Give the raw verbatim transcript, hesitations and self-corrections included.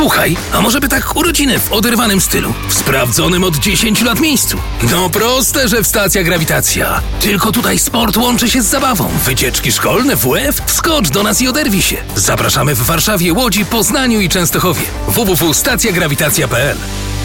Słuchaj, a może by tak urodziny w oderwanym stylu? W sprawdzonym od dziesięciu lat miejscu. No proste, że w Stacja Grawitacja. Tylko tutaj sport łączy się z zabawą. Wycieczki szkolne, W F? Wskocz do nas i oderwij się. Zapraszamy w Warszawie, Łodzi, Poznaniu i Częstochowie. w w w kropka stacja grawitacja kropka p l